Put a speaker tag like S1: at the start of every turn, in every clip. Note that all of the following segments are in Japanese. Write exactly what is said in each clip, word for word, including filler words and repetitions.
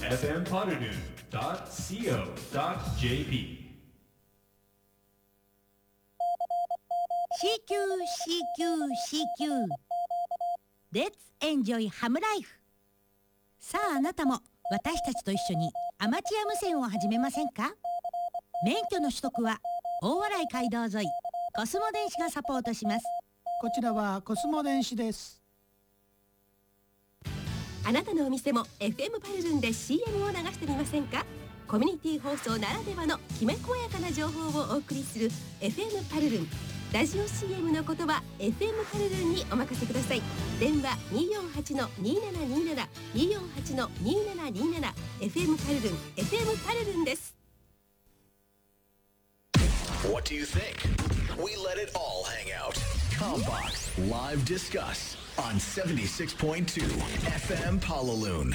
S1: エフエム パルルン ドット シーオー ドット ジェーピー
S2: シーキュー シーキュー シーキュー Let's enjoy ハムライフ。さああなたも私たちと一緒にアマチュア無線を始めませんか？免許の取得は大洗街道沿いコスモ電子がサポートします。
S3: こちらはコスモ電子です。
S4: あなたのお店も エフエム パルルンで シーエム を流してみませんか？コミュニティ放送ならではのきめ細やかな情報をお送りする エフエム パルルン。ラジオ シーエム のことは エフエム パルルンにお任せください。電話 にーよんはちのにーななにーなな にーよんはちのにーななにーなな エフエム パルルン エフエム パルルンです。
S5: What do you think? We let it all hang out. Combox Live Discuss on seventy-six point two エフエム Palaloon.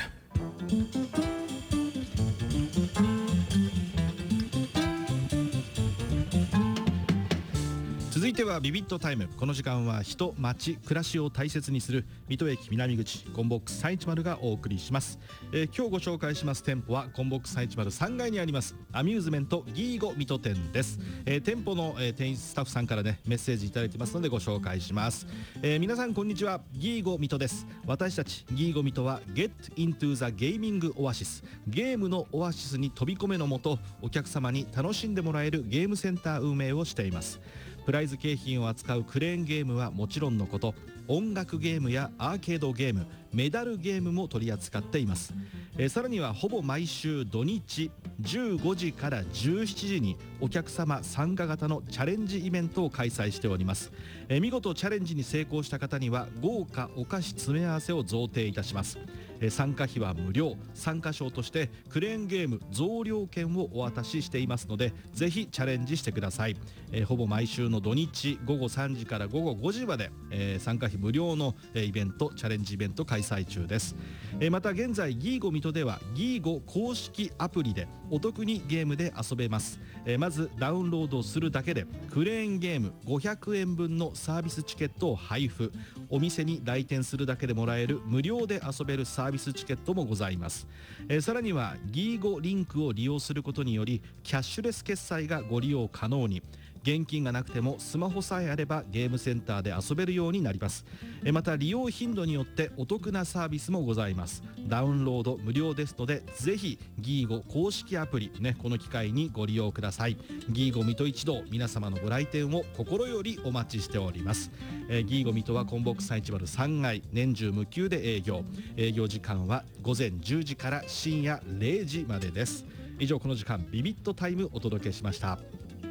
S6: 続いてはビビットタイム。この時間は人、街、暮らしを大切にする水戸駅南口コンボックスさんいちまるがお送りします。えー、今日ご紹介します店舗はコンボックスさんいちまるさんがいにありますアミューズメントギーゴ水戸店です。えー、店舗の、えー、店員スタッフさんからねメッセージいただいてますのでご紹介します。えー、皆さんこんにちは、ギーゴ水戸です。私たちギーゴ水戸は Get into the Gaming Oasis ゲームのオアシスに飛び込めのもと、お客様に楽しんでもらえるゲームセンター運営をしています。プライズ景品を扱うクレーンゲームはもちろんのこと、音楽ゲームやアーケードゲーム、メダルゲームも取り扱っています。えー、さらにはほぼ毎週土日じゅうごじからじゅうしちじにお客様参加型のチャレンジイベントを開催しております。えー、見事チャレンジに成功した方には豪華お菓子詰め合わせを贈呈いたします。えー、参加費は無料、参加賞としてクレーンゲーム増量券をお渡ししていますので、ぜひチャレンジしてください。えー、ほぼ毎週の土日ごごさんじからごごごじまで、えー、参加費無料の、えー、イベントチャレンジイベント開催中です。えー、また現在ギーゴ水戸ではギーゴ公式アプリでお得にゲームで遊べます。えー、まずダウンロードするだけでクレーンゲームごひゃくえんぶんのサービスチケットを配布、お店に来店するだけでもらえる無料で遊べるサービスチケットもございます。えー、さらにはギーゴリンクを利用することによりキャッシュレス決済がご利用可能に、現金がなくてもスマホさえあればゲームセンターで遊べるようになります。えまた利用頻度によってお得なサービスもございます。ダウンロード無料ですので、ぜひギーゴ公式アプリね、この機会にご利用ください。ギーゴ水戸一同、皆様のご来店を心よりお待ちしております。えー、ギーゴ水戸はコンボックスさんいちまるさんがい年中無休で営業。営業時間は午前じゅうじから深夜れいじまでです。以上、この時間ビビットタイムお届けしました。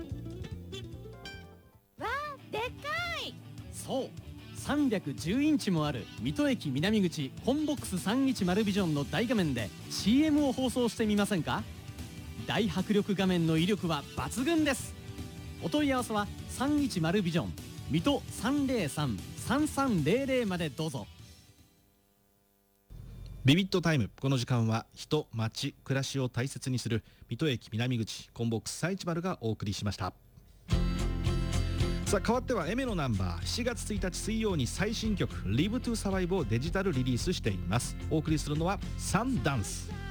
S7: そう、さんびゃくじゅうインチもある水戸駅南口コンボックスさんいちまるビジョンの大画面で シーエム を放送してみませんか？大迫力画面の威力は抜群です。お問い合わせはさんいちまるビジョン水戸 さんぜろさん さんさんぜろぜろ までどうぞ。
S6: ビビットタイム。この時間は人、街、暮らしを大切にする水戸駅南口コンボックスさんいちまるがお送りしました。さあ、変わってはエメのナンバー。しちがつついたち水曜に最新曲 Live to Survive をデジタルリリースしています。お送りするのはサンダンス。